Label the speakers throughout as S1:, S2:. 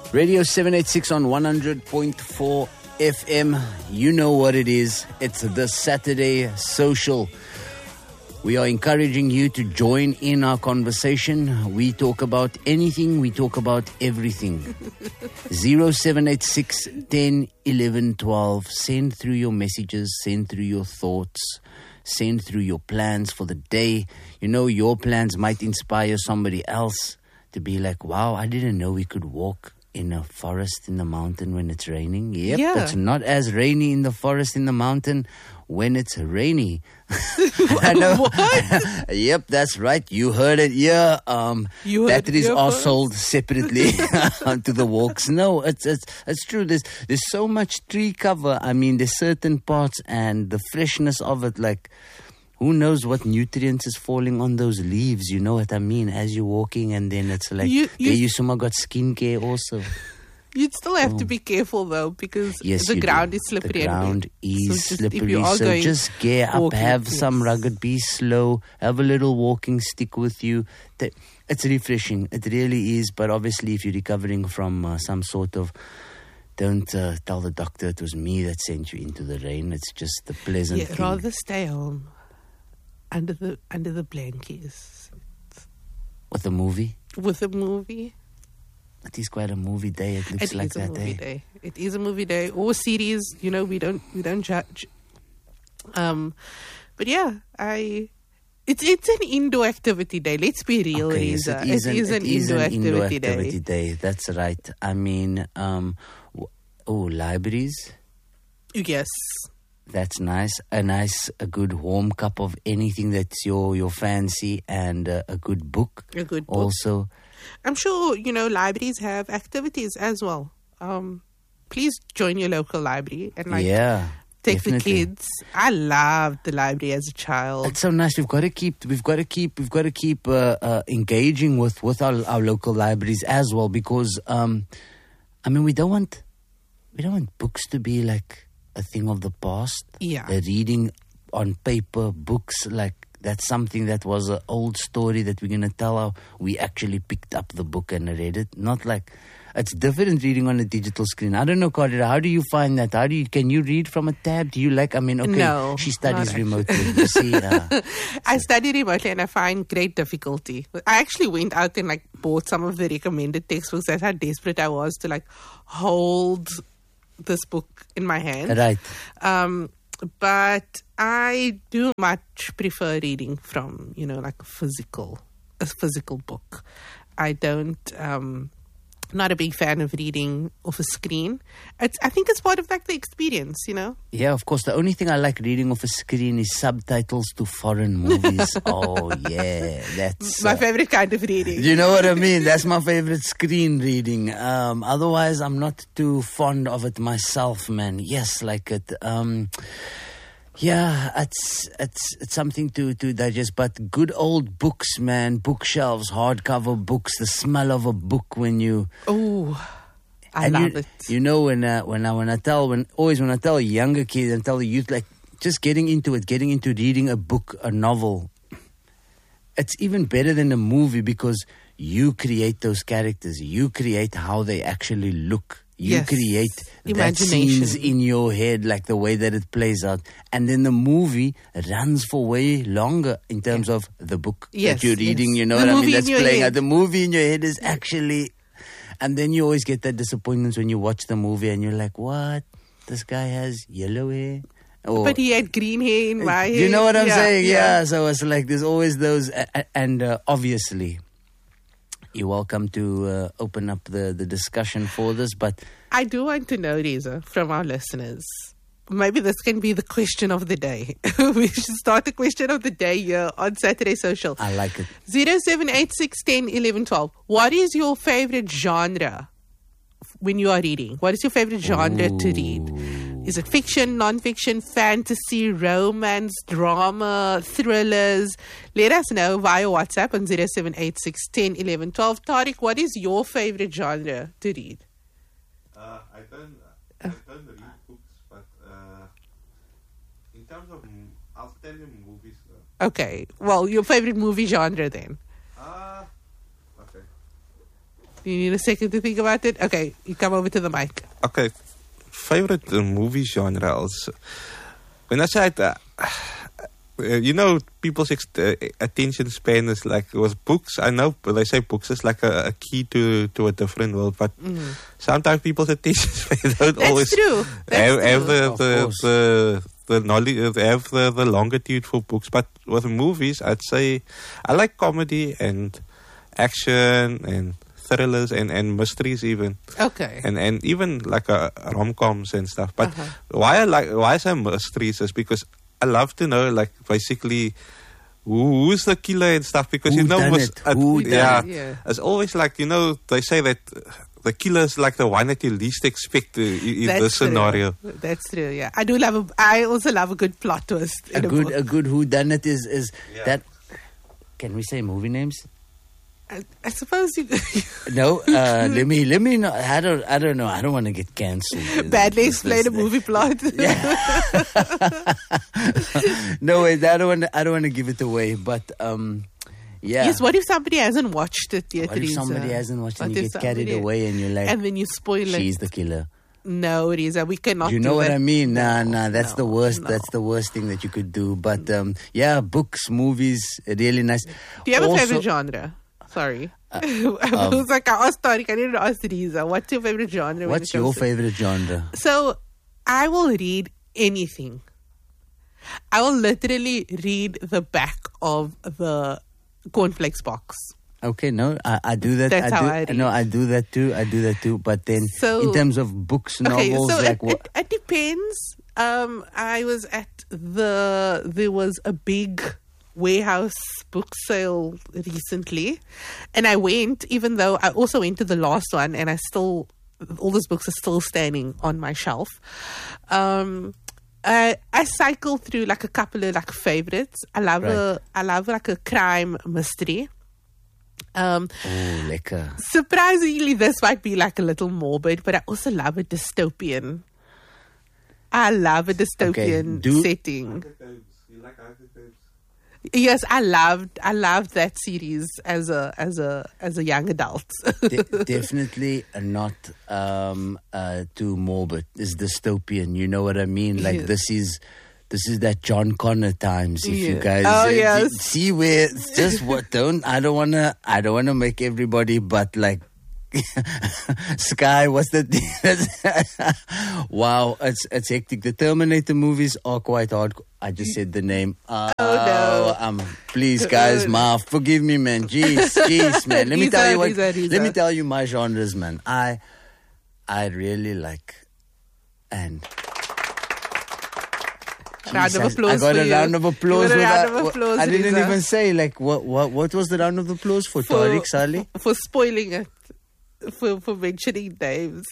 S1: Radio 786 on 100.4 FM. You know what it is. It's the Saturday Social. We are encouraging you to join in our conversation. We talk about anything. We talk about everything. 0786 10 11 12. Send through your messages. Send through your thoughts. Send through your plans for the day. You know, your plans might inspire somebody else to be like, wow, I didn't know we could walk in a forest in the mountain when it's raining. Yep,
S2: Yeah.
S1: It's not as rainy in the forest in the mountain when it's rainy. I know.
S2: What?
S1: Yep, that's right. You heard it. Yeah.
S2: You heard
S1: Batteries
S2: it
S1: are
S2: first.
S1: sold separately to the walks. No, it's true. There's so much tree cover. I mean, there's certain parts and the freshness of it, like, who knows what nutrients is falling on those leaves? You know what I mean? As you're walking, and then it's like, you somehow got skincare also.
S2: You'd still have to be careful though, because
S1: Yes,
S2: the
S1: you
S2: ground
S1: do.
S2: is slippery.
S1: The ground is
S2: So just if
S1: slippery.
S2: you are
S1: So
S2: going
S1: just gear up,
S2: walking,
S1: have
S2: yes.
S1: some rugged, be slow, have a little walking stick with you. It's refreshing. It really is. But obviously, if you're recovering from some sort of, don't tell the doctor it was me that sent you into the rain. It's just the pleasant thing.
S2: rather stay home under the blankets
S1: With the movie.
S2: with a movie.
S1: It is quite a movie day. It looks
S2: It
S1: like
S2: is a
S1: that
S2: movie
S1: day.
S2: day. It is a movie day or series. You know, we don't judge. But yeah, it's an indoor activity day. Let's be real,
S1: Okay, yes,
S2: Reza.
S1: it is
S2: an indoor activity day.
S1: That's right. I mean, libraries.
S2: Yes.
S1: That's nice. A good warm cup of anything that's your fancy, and a good book.
S2: A good book.
S1: Also,
S2: I'm sure, libraries have activities as well. Please join your local library and
S1: yeah,
S2: take
S1: definitely.
S2: the kids. I loved the library as a child.
S1: It's so nice. We've got to keep engaging with our local libraries as well, because we don't want books to be like a thing of the past.
S2: Yeah.
S1: The reading on paper books, like, that's something that was an old story that we're going to tell how we actually picked up the book and read it. Not like, it's different reading on a digital screen. I don't know, Carter, how do you find that? Can you read from a tab? Do you
S2: No,
S1: she studies
S2: not
S1: remotely. You see,
S2: I study remotely and I find great difficulty. I actually went out and bought some of the recommended textbooks. That's how desperate I was to hold this book in my hand.
S1: right.
S2: But I do much prefer reading from, a physical book. I don't, not a big fan of reading off a screen. I think it's part of the experience,
S1: Yeah, of course. The only thing I like reading off a screen is subtitles to foreign movies. Oh, yeah. That's
S2: my favorite kind of reading.
S1: you know what I mean? That's my favorite screen reading. Otherwise, I'm not too fond of it myself, man. Yes, yeah, it's something to digest. But good old books, man, bookshelves, hardcover books, the smell of a book when you...
S2: Oh, I love it.
S1: You know, when I tell younger kids and tell the youth, just getting into reading a book, a novel, it's even better than a movie, because you create those characters. You create how they actually look. You
S2: Yes.
S1: create that
S2: Imagination.
S1: scenes in your head, like the way that it plays out. And then the movie runs for way longer in terms of the book
S2: Yes,
S1: that you're reading.
S2: yes.
S1: You know
S2: The
S1: what I
S2: movie
S1: mean?
S2: in
S1: That's
S2: your
S1: playing
S2: head.
S1: out. The movie in your head is actually... And then you always get that disappointment when you watch the movie and you're like, what? This guy has yellow hair? Or,
S2: But he had green hair in my hair.
S1: you know what I'm saying?
S2: Yeah.
S1: Yeah. So it's like there's always those. And obviously, you're welcome to open up the discussion for this. But
S2: I do want to know, Reza, from our listeners. Maybe this can be the question of the day. We should start the question of the day here on Saturday Social.
S1: I like it.
S2: 0786 10 11 12. What is your favorite genre when you are reading? What is your favorite genre to read? Is it fiction, non-fiction, fantasy, romance, drama, thrillers? Let us know via WhatsApp on 0786 10 11 12. Tariq, what is your favorite genre to read?
S3: I don't read books, but in terms of, I'll tell you movies.
S2: Okay, well, your favorite movie genre then?
S3: Okay.
S2: Do you need a second to think about it? Okay, you come over to the mic.
S3: Okay, favorite movie genre also. When I said people's attention span is like with books. I know they say books is like a key to a different world, but sometimes people's attention span don't always
S2: true.
S3: have the knowledge, have the longitude for books. But with movies, I'd say I like comedy and action and thrillers and mysteries even.
S2: Okay.
S3: And even like rom-coms and stuff. But why I say mysteries is because I love to know, like, basically who's the killer and stuff, because
S1: Who done it?
S3: It's always like, they say that the killer is like the one that you least expect in this scenario.
S2: That's true. Yeah, I also love a good plot twist.
S1: A good whodunit is that. Can we say movie names?
S2: I suppose you.
S1: No, let me know. I don't know. I don't want to get cancelled.
S2: Badly explain a movie plot.
S1: No, I don't want to give it away. But yeah.
S2: Yes. What if somebody hasn't watched it yet?
S1: What if somebody hasn't watched it and you get carried away and you're like,
S2: and then you spoil it?
S1: She's the killer.
S2: No, Riza, we cannot.
S1: You know what
S2: that.
S1: I mean? Nah, that's the worst.
S2: No.
S1: That's the worst thing that you could do. But yeah, books, movies, really nice.
S2: Do you have a favorite genre? Sorry. I was like, I asked Tariq, I didn't ask Riza. What's your favorite genre?
S1: What's your favorite genre?
S2: So, I will read anything. I will literally read the back of the cornflakes box.
S1: Okay, no, I do that.
S2: That's how I read.
S1: No, I do that too. But then, in terms of books, novels,
S2: so
S1: like what?
S2: It depends. I was at there was a big warehouse book sale recently, and I went, even though I also went to the last one, and all those books are still standing on my shelf. I cycle through like a couple of like favorites. I love like a crime mystery.
S1: Oh, lekker.
S2: Surprisingly, this might be like a little morbid, but I also love a dystopian. I love a dystopian setting.
S3: You like archetypes?
S2: Yes, I loved that series as a young adult.
S1: Definitely not too morbid. It's dystopian. You know what I mean? Like this is that John Connor times. If you guys see where it's just what I don't wanna make everybody, but like Sky, what's the wow, it's hectic. The Terminator movies are quite hard. I just said the name.
S2: No.
S1: Please, guys, forgive me, man. Jeez, man. Let me tell you what.
S2: Let
S1: me tell you my genres, man. I really like and.
S2: Round of applause.
S1: I got a round of applause.
S2: I
S1: didn't even say like what was the round of applause for Tariq Saleh?
S2: For spoiling it. For mentioning names.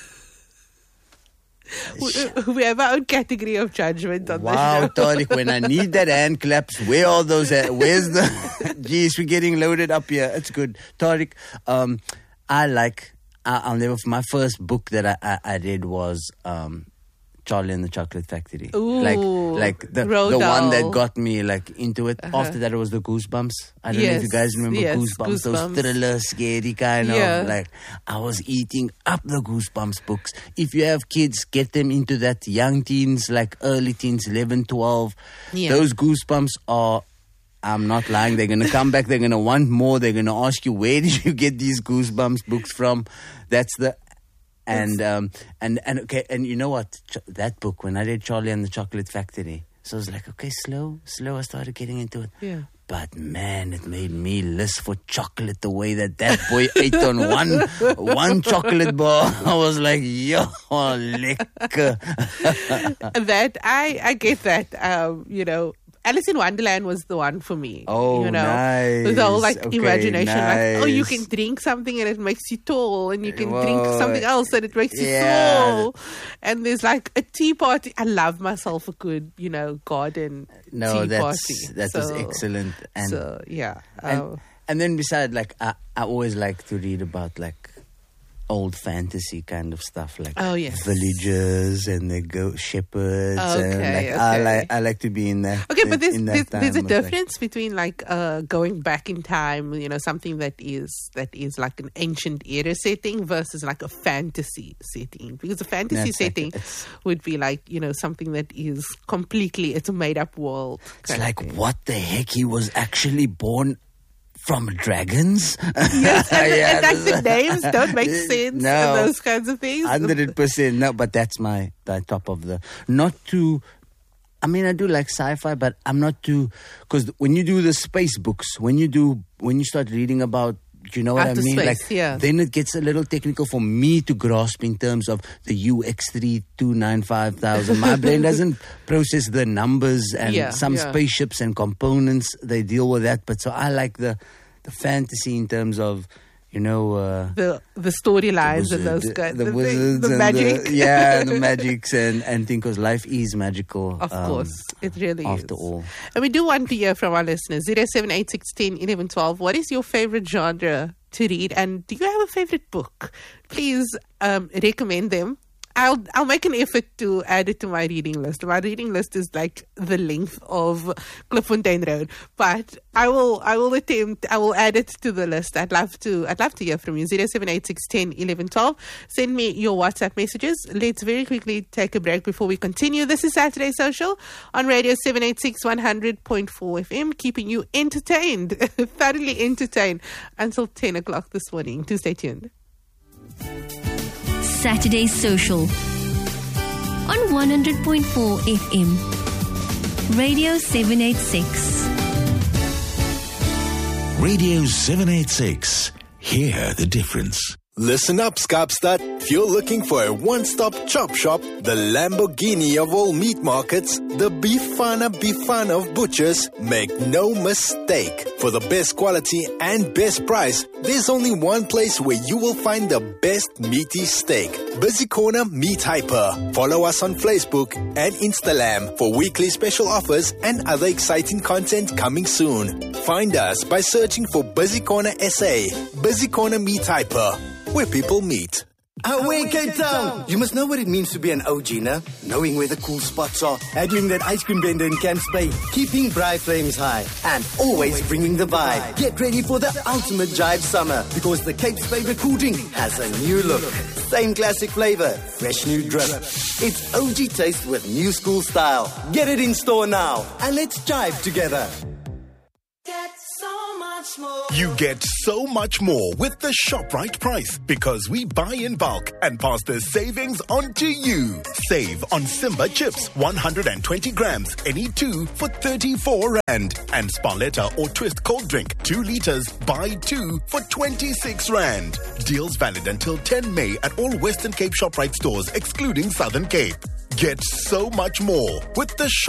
S2: We have our own category of judgment on the show.
S1: Wow, Tariq, when I need that hand claps, where are those at? Where's the... Jeez, we're getting loaded up here. It's good. Tariq, I'll never... My first book that I read was... Charlie and the Chocolate Factory.
S2: Ooh,
S1: like the one that got me like into it. After that, it was the Goosebumps. I don't know if you guys remember Goosebumps. Those thriller, scary kind of like. I was eating up the Goosebumps books. If you have kids, get them into that young teens, like early teens, 11, 12. Yeah. Those Goosebumps are. I'm not lying. They're going to come back. They're going to want more. They're going to ask you, where did you get these Goosebumps books from? That's the. And you know what? That book, when I read Charlie and the Chocolate Factory, so I was like, okay, slow. I started getting into it.
S2: Yeah.
S1: But man, it made me list for chocolate the way that boy ate on one chocolate bar. I was like, yo, lekker.
S2: That I get that. Alice in Wonderland was the one for me.
S1: Oh, nice.
S2: With the whole imagination.
S1: Nice.
S2: Like, you can drink something and it makes you tall, and you can drink something else and it makes you small. And there's like a tea party. I love myself a good, garden tea party.
S1: That was excellent. And
S2: so, yeah.
S1: And then besides, like, I always like to read about like old fantasy kind of stuff, like
S2: Oh, yes.
S1: villagers and they go shepherds.
S2: Okay,
S1: and
S2: okay.
S1: I like to be in that.
S2: Okay, but
S1: in that
S2: there's a
S1: time of, like,
S2: difference between like going back in time, something that is like an ancient era setting versus like a fantasy setting. Because a fantasy
S1: That's like-
S2: setting
S1: it's-
S2: would be like, something that is completely, it's a made up world.
S1: It's
S2: kind of
S1: like,
S2: thing.
S1: what the heck? He was actually born from dragons?
S2: Yes, and like the
S1: this-
S2: names don't make sense
S1: No.
S2: and those kinds of things.
S1: 100%. No, but that's my top of the. Not too. I mean, I do like sci-fi, but I'm not too. Because when you do the space books, when you start reading about, you know what
S2: Outer
S1: I mean?
S2: space,
S1: Like,
S2: yeah.
S1: then it gets a little technical for me to grasp in terms of the UX3295000. My brain doesn't process the numbers and
S2: Yeah,
S1: some
S2: yeah.
S1: spaceships and components. They deal with that, but so I like the fantasy in terms of,
S2: the storylines and those kinds
S1: the
S2: of
S1: wizards
S2: things. The
S1: and
S2: magic.
S1: the magics and thing, because life is magical.
S2: Of course, it really is.
S1: after all.
S2: And we do want to hear from our listeners. 0786101112. What is your favorite genre to read? And do you have a favorite book? Please recommend them. I'll make an effort to add it to my reading list. My reading list is like the length of Klipfontein Road, but I will add it to the list. I'd love to hear from you. 0786101112. Send me your WhatsApp messages. Let's very quickly take a break before we continue. This is Saturday Social on Radio 786 100.4 FM, keeping you entertained, thoroughly entertained until 10 o'clock this morning. Do stay tuned.
S4: Saturday Social on 100.4 FM. Radio 786.
S5: Radio 786. Hear the difference.
S6: Listen up, Kaapstad. If you're looking for a one-stop chop shop, the Lamborghini of all meat markets, the Bifana of butchers, make no mistake. For the best quality and best price, there's only one place where you will find the best meaty steak. Busy Corner Meat Hyper. Follow us on Facebook and Instagram for weekly special offers and other exciting content coming soon. Find us by searching for Busy Corner SA. Busy Corner Meat Hyper, where people meet.
S7: Away Cape Town! You must know what it means to be an OG, nah? Knowing where the cool spots are, handling that ice cream vendor in Camps Bay, keeping bright flames high, and always bringing the vibe. Get ready for the ultimate jive summer, because the Cape's favorite cool drink has a new look. Same classic flavor, fresh new drip. It's OG taste with new school style. Get it in store now, and let's jive together.
S8: You get so much more with the ShopRite price because we buy in bulk and pass the savings on to you. Save on Simba chips, 120 grams, any two for 34 Rand. And Sparletta or Twist cold drink, 2 liters, buy 2 for 26 Rand. Deals valid until 10 May at all Western Cape ShopRite stores, excluding Southern Cape. Get so much more with the